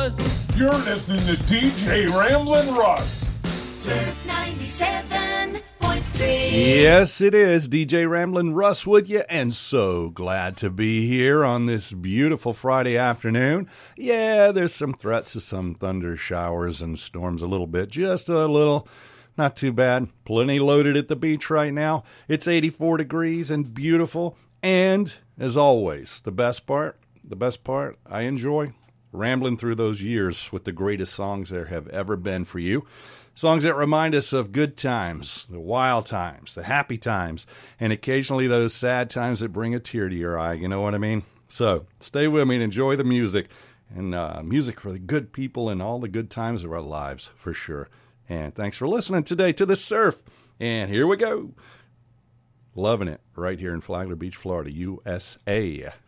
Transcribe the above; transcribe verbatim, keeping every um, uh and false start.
Russ. You're listening to D J Ramblin' Russ. Surf ninety-seven point three. Yes, it is. D J Ramblin' Russ with you, and so glad to be here on this beautiful Friday afternoon. Yeah, there's some threats of some thunder showers and storms a little bit, just a little. Not too bad. Plenty loaded at the beach right now. It's eighty-four degrees and beautiful. And, as always, the best part, the best part I enjoy, rambling through those years with the greatest songs there have ever been for you. Songs that remind us of good times, the wild times, the happy times, and occasionally those sad times that bring a tear to your eye. You know what I mean? So, stay with me and enjoy the music. And uh, music for the good people and all the good times of our lives, for sure. And thanks for listening today to The Surf. And here we go. Loving it right here in Flagler Beach, Florida, U S A.